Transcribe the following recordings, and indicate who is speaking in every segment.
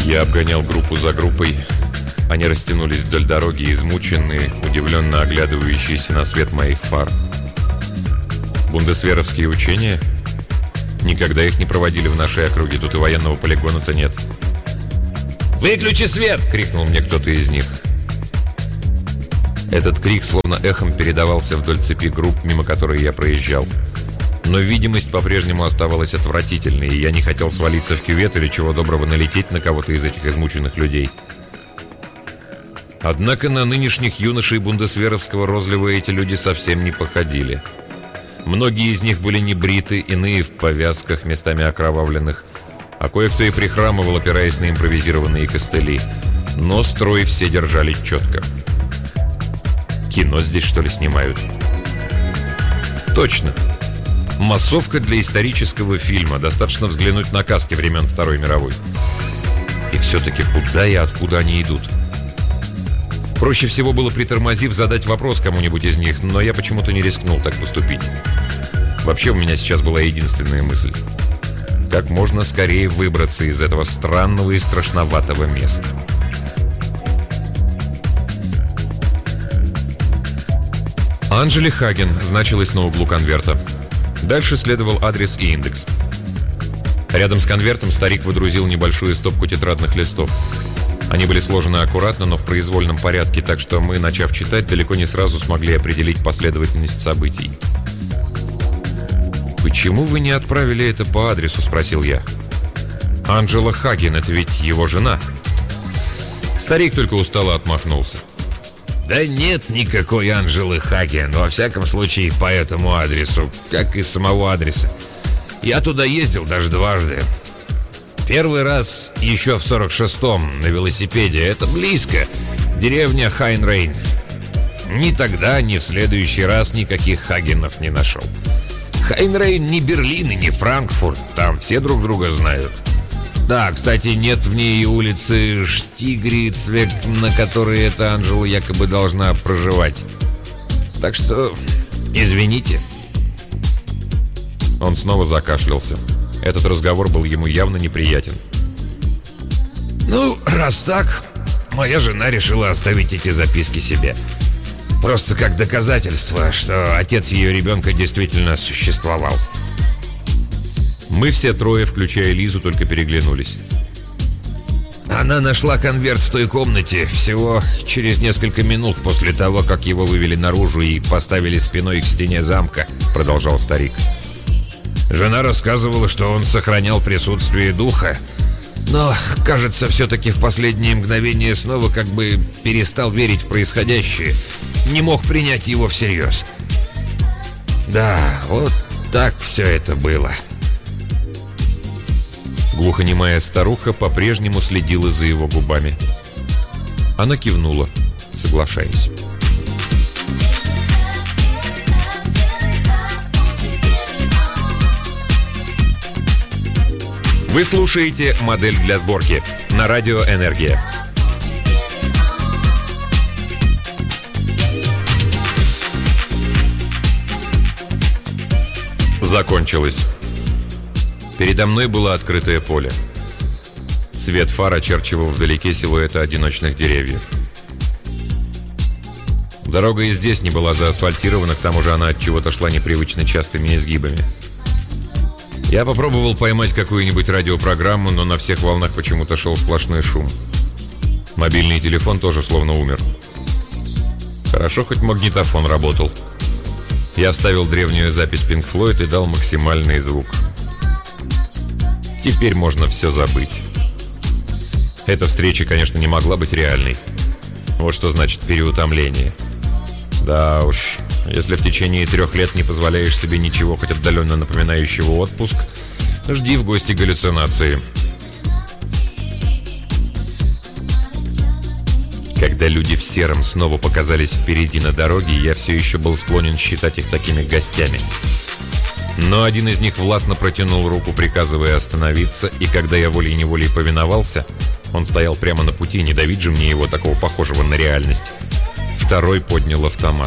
Speaker 1: Я обгонял группу за группой. Они растянулись вдоль дороги, измученные, удивленно оглядывающиеся на свет моих фар. Бундесверовские учения? Никогда их не проводили в нашей округе, тут и военного полигона-то нет. «Выключи свет!» — крикнул мне кто-то из них. Этот крик словно эхом передавался вдоль цепи групп, мимо которой я проезжал. Но видимость по-прежнему оставалась отвратительной, и я не хотел свалиться в кювет или чего доброго налететь на кого-то из этих измученных людей. Однако на нынешних юношей бундесверовского розлива эти люди совсем не походили. Многие из них были небриты, иные в повязках, местами окровавленных, а кое-кто и прихрамывал, опираясь на импровизированные костыли. Но строй все держали четко. Кино здесь, что ли, снимают? Точно. Массовка для исторического фильма. Достаточно взглянуть на каски времен Второй мировой. И все-таки куда и откуда они идут? Проще всего было, притормозив, задать вопрос кому-нибудь из них, но я почему-то не рискнул так поступить. Вообще у меня сейчас была единственная мысль. Как можно скорее выбраться из этого странного и страшноватого места. Анжели Хаген значилось на углу конверта. Дальше следовал адрес и индекс. Рядом с конвертом старик выдрузил небольшую стопку тетрадных листов. Они были сложены аккуратно, но в произвольном порядке, так что мы, начав читать, далеко не сразу смогли определить последовательность событий. «Почему вы не отправили это по адресу?» – спросил я. «Анжела Хаген – это ведь его жена». Старик только устало отмахнулся. «Да нет никакой Анжелы Хаген, во всяком случае по этому адресу, как и самого адреса. Я туда ездил даже дважды. Первый раз еще в 46-м на велосипеде, это близко, деревня Хайнрейн. Ни тогда, ни в следующий раз никаких Хагенов не нашел. Хайнрейн не Берлин и не Франкфурт, там все друг друга знают. Да, кстати, нет в ней и улицы Штигрицвек, на которой эта Анжела якобы должна проживать. Так что, извините». Он снова закашлялся. Этот разговор был ему явно неприятен. «Ну, раз так, моя жена решила оставить эти записки себе. Просто как доказательство, что отец ее ребенка действительно существовал». Мы все трое, включая Лизу, только переглянулись. «Она нашла конверт в той комнате всего через несколько минут после того, как его вывели наружу и поставили спиной к стене замка», — продолжал старик. «Жена рассказывала, что он сохранял присутствие духа, но, кажется, все-таки в последние мгновения снова как бы перестал верить в происходящее, не мог принять его всерьез. Да, вот так все это было». Глухонемая старуха по-прежнему следила за его губами. Она кивнула, соглашаясь. Вы слушаете «Модель для сборки» на радио «Энергия». Закончилось. Передо мной было открытое поле. Свет фар очерчивал вдалеке силуэты одиночных деревьев. Дорога и здесь не была заасфальтирована, к тому же она от чего-то шла непривычно частыми изгибами. Я попробовал поймать какую-нибудь радиопрограмму, но на всех волнах почему-то шел сплошной шум. Мобильный телефон тоже словно умер. Хорошо, хоть магнитофон работал. Я вставил древнюю запись Pink Floyd и дал максимальный звук. Теперь можно все забыть. Эта встреча, конечно, не могла быть реальной. Вот что значит переутомление. Да уж, если в течение 3 лет не позволяешь себе ничего, хоть отдаленно напоминающего отпуск, жди в гости галлюцинации. Когда люди в сером снова показались впереди на дороге, я все еще был склонен считать их такими гостями. Но один из них властно протянул руку, приказывая остановиться, и когда я волей-неволей повиновался, он стоял прямо на пути, не давить же мне его, такого похожего на реальность. Второй поднял автомат.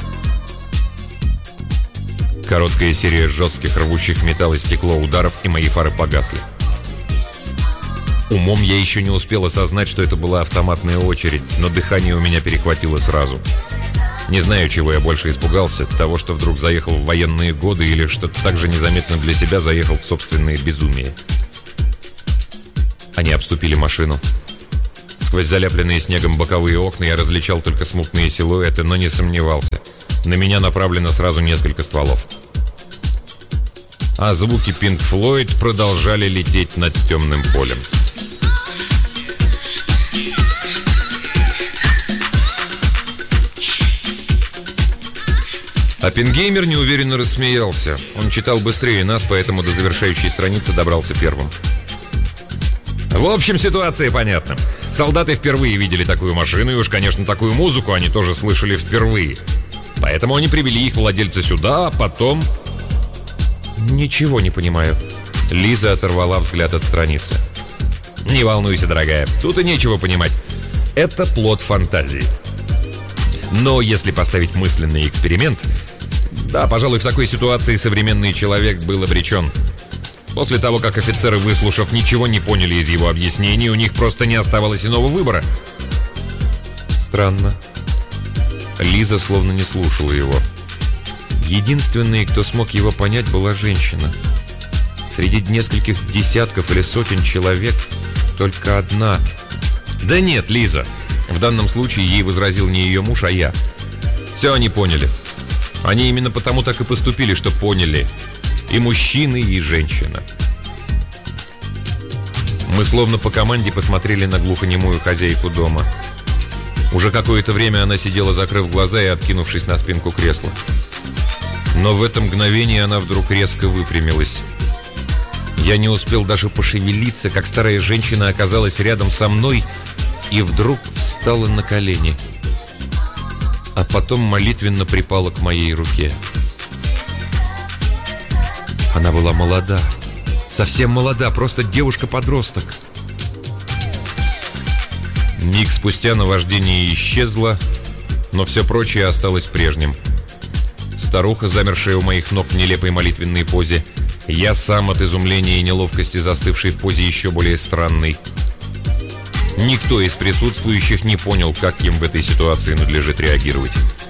Speaker 1: Короткая серия жестких, рвущих металл и стекло ударов, и мои фары погасли. Умом я еще не успел осознать, что это была автоматная очередь, но дыхание у меня перехватило сразу. Не знаю, чего я больше испугался, того, что вдруг заехал в военные годы, или что-то так же незаметно для себя заехал в собственное безумие. Они обступили машину. Сквозь заляпленные снегом боковые окна я различал только смутные силуэты, но не сомневался. На меня направлено сразу несколько стволов. А звуки Pink Floyd продолжали лететь над темным полем. Оппенгеймер неуверенно рассмеялся. Он читал быстрее нас, поэтому до завершающей страницы добрался первым. В общем, ситуация понятна. Солдаты впервые видели такую машину, и уж, конечно, такую музыку они тоже слышали впервые. Поэтому они привели их владельца сюда, а потом... Ничего не понимаю. Лиза оторвала взгляд от страницы. Не волнуйся, дорогая, тут и нечего понимать. Это плод фантазии. Но если поставить мысленный эксперимент... Да, пожалуй, в такой ситуации современный человек был обречен. После того, как офицеры, выслушав, ничего не поняли из его объяснений, у них просто не оставалось иного выбора. Странно. Лиза словно не слушала его. Единственной, кто смог его понять, была женщина. Среди нескольких десятков или сотен человек только одна. Да нет, Лиза. В данном случае ей возразил не ее муж, а я. Все они поняли. Они именно потому так и поступили, что поняли. И мужчины, и женщина. Мы словно по команде посмотрели на глухонемую хозяйку дома. Уже какое-то время она сидела, закрыв глаза и откинувшись на спинку кресла. Но в это мгновение она вдруг резко выпрямилась. Я не успел даже пошевелиться, как старая женщина оказалась рядом со мной и вдруг встала на колени. А потом молитвенно припала к моей руке. Она была молода, совсем молода, просто девушка-подросток. Миг спустя наваждение исчезло, но все прочее осталось прежним. Старуха, замершая у моих ног в нелепой молитвенной позе, я сам от изумления и неловкости, застывший в позе еще более странной. Никто из присутствующих не понял, как им в этой ситуации надлежит реагировать.